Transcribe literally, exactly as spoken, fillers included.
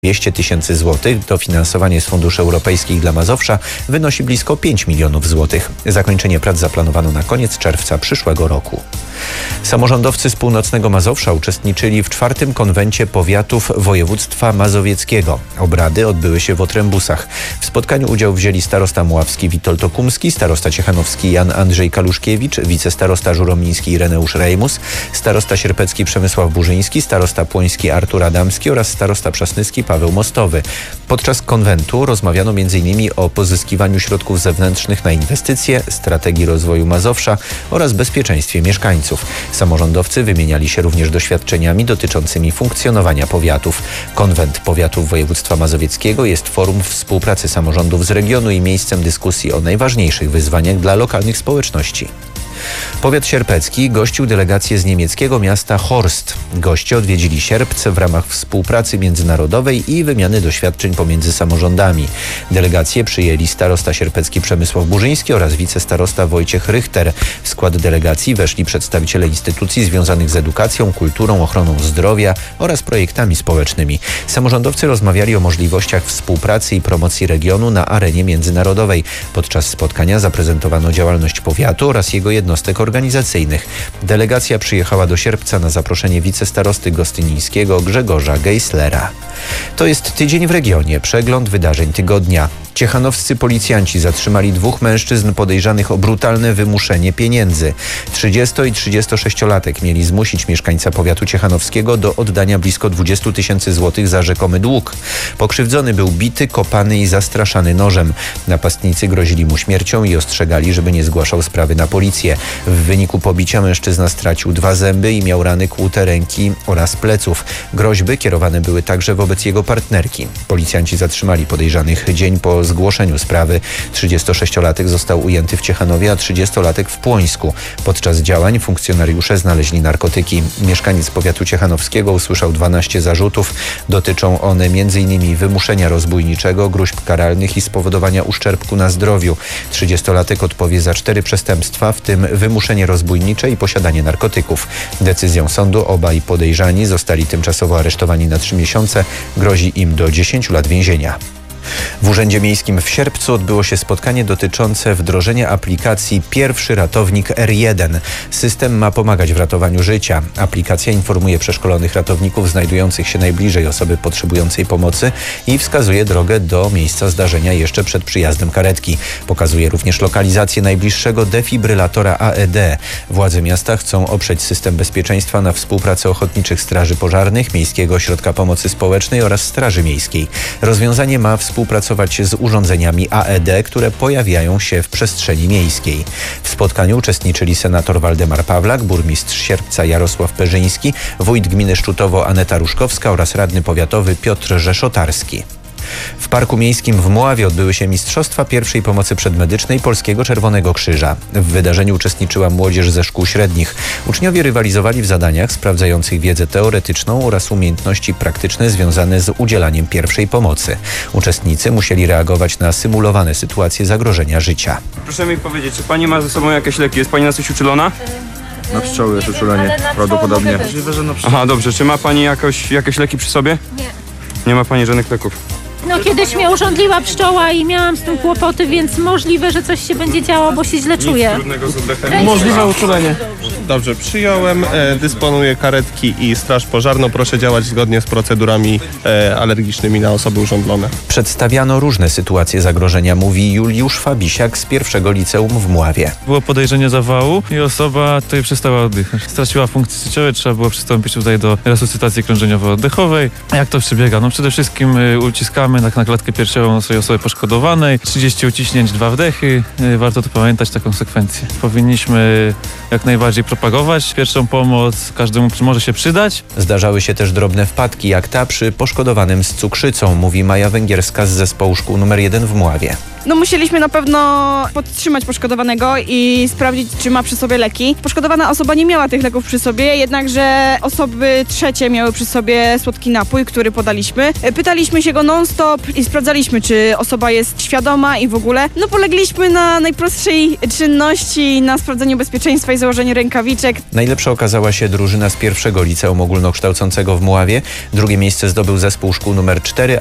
dwieście tysięcy złotych. Dofinansowanie z funduszy europejskich dla Mazowsza wynosi blisko pięć milionów złotych. Zakończenie prac zaplanowano na koniec czerwca przyszłego roku. Samorządowcy z północnego Mazowsza uczestniczyli w czwartym konwencie powiatów województwa mazowieckiego. Obrady odbyły się w Otrębusach. W spotkaniu udział wzięli starosta muławski Witold Okumski, starosta ciechanowski Jan Andrzej Kaluszkiewicz, wicestarosta żuromiński Ireneusz Rejmus, starosta sierpecki Przemysław Burzyński, starosta płoński Artur Adamski oraz starosta przasnyski Paweł Mostowy. Podczas konwentu rozmawiano między innymi o pozyskiwaniu środków zewnętrznych na inwestycje, strategii rozwoju Mazowsza oraz bezpieczeństwie mieszkańców. Samorządowcy wymieniali się również doświadczeniami dotyczącymi funkcjonowania powiatów. Konwent Powiatów Województwa Mazowieckiego jest forum współpracy samorządów z regionu i miejscem dyskusji o najważniejszych wyzwaniach dla lokalnych społeczności. Powiat sierpecki gościł delegację z niemieckiego miasta Horst. Goście odwiedzili Sierpc w ramach współpracy międzynarodowej i wymiany doświadczeń pomiędzy samorządami. Delegację przyjęli starosta sierpecki Przemysław Burzyński oraz wicestarosta Wojciech Rychter. W skład delegacji weszli przedstawiciele instytucji związanych z edukacją, kulturą, ochroną zdrowia oraz projektami społecznymi. Samorządowcy rozmawiali o możliwościach współpracy i promocji regionu na arenie międzynarodowej. Podczas spotkania zaprezentowano działalność powiatu oraz jego jednostek organizacyjnych. Delegacja przyjechała do Sierpca na zaproszenie wicestarosty gostynińskiego Grzegorza Geislera. To jest Tydzień w regionie. Przegląd wydarzeń tygodnia. Ciechanowscy policjanci zatrzymali dwóch mężczyzn podejrzanych o brutalne wymuszenie pieniędzy. trzydziesto- i trzydziestosześciolatek mieli zmusić mieszkańca powiatu ciechanowskiego do oddania blisko dwudziestu tysięcy złotych za rzekomy dług. Pokrzywdzony był bity, kopany i zastraszany nożem. Napastnicy grozili mu śmiercią i ostrzegali, żeby nie zgłaszał sprawy na policję. W wyniku pobicia mężczyzna stracił dwa zęby i miał rany kłute ręki oraz pleców. Groźby kierowane były także wobec jego partnerki. Policjanci zatrzymali podejrzanych dzień po zgłoszeniu sprawy. trzydziestosześciolatek został ujęty w Ciechanowie, a trzydziestolatek w Płońsku. Podczas działań funkcjonariusze znaleźli narkotyki. Mieszkaniec powiatu ciechanowskiego usłyszał dwanaście zarzutów. Dotyczą one m.in. wymuszenia rozbójniczego, gróźb karalnych i spowodowania uszczerbku na zdrowiu. trzydziestolatek odpowie za cztery przestępstwa, w tym wymuszenie rozbójnicze i posiadanie narkotyków. Decyzją sądu obaj podejrzani zostali tymczasowo aresztowani na trzy miesiące. Grozi im do dziesięciu lat więzienia. W Urzędzie Miejskim w Sierpcu odbyło się spotkanie dotyczące wdrożenia aplikacji Pierwszy Ratownik R jeden. System ma pomagać w ratowaniu życia. Aplikacja informuje przeszkolonych ratowników znajdujących się najbliżej osoby potrzebującej pomocy i wskazuje drogę do miejsca zdarzenia jeszcze przed przyjazdem karetki. Pokazuje również lokalizację najbliższego defibrylatora A E D. Władze miasta chcą oprzeć system bezpieczeństwa na współpracy ochotniczych straży pożarnych, Miejskiego Ośrodka Pomocy Społecznej oraz Straży Miejskiej. Rozwiązanie ma współpracować z urządzeniami A E D, które pojawiają się w przestrzeni miejskiej. W spotkaniu uczestniczyli senator Waldemar Pawlak, burmistrz Sierpca Jarosław Perzyński, wójt gminy Szczutowo Aneta Ruszkowska oraz radny powiatowy Piotr Rzeszotarski. W Parku Miejskim w Mławie odbyły się Mistrzostwa Pierwszej Pomocy Przedmedycznej Polskiego Czerwonego Krzyża. W wydarzeniu uczestniczyła młodzież ze szkół średnich. Uczniowie rywalizowali w zadaniach sprawdzających wiedzę teoretyczną oraz umiejętności praktyczne związane z udzielaniem pierwszej pomocy. Uczestnicy musieli reagować na symulowane sytuacje zagrożenia życia. Proszę mi powiedzieć, czy pani ma ze sobą jakieś leki? Jest pani na coś uczulona? Na pszczoły jest uczulenie, prawdopodobnie. Możliwe, że na pszczoły. Aha, dobrze. Czy ma pani jakoś, jakieś leki przy sobie? Nie. Nie ma pani żadnych leków? No kiedyś mnie urządliła pszczoła i miałam z tym kłopoty, więc możliwe, że coś się będzie działo, bo się źle czuję. Nic trudnego z oddechem. Możliwe uczulenie. Dobrze, przyjąłem, e, dysponuję karetki i straż pożarną. Proszę działać zgodnie z procedurami e, alergicznymi na osoby urządlone. Przedstawiano różne sytuacje zagrożenia, mówi Juliusz Fabisiak z pierwszego liceum w Mławie. Było podejrzenie zawału i osoba tutaj przestała oddychać. Straciła funkcje życiowe, trzeba było przystąpić tutaj do resuscytacji krążeniowo-oddechowej. A jak to przebiega? No przede wszystkim y, uciskamy na, na klatkę piersiową tej osoby poszkodowanej. trzydzieści uciśnięć, dwa wdechy. Y, warto to pamiętać, taką sekwencję. Powinniśmy jak najbardziej propagować pierwszą pomoc, każdemu może się przydać. Zdarzały się też drobne wpadki, jak ta przy poszkodowanym z cukrzycą, mówi Maja Węgierska z zespołu szkół numer jeden w Mławie. No musieliśmy na pewno podtrzymać poszkodowanego i sprawdzić, czy ma przy sobie leki. Poszkodowana osoba nie miała tych leków przy sobie, jednakże osoby trzecie miały przy sobie słodki napój, który podaliśmy. Pytaliśmy się go non-stop i sprawdzaliśmy, czy osoba jest świadoma i w ogóle. No polegliśmy na najprostszej czynności, na sprawdzeniu bezpieczeństwa i założeniu rękawiczek. Najlepsza okazała się drużyna z pierwszego liceum ogólnokształcącego w Mławie. Drugie miejsce zdobył zespół szkół numer cztery,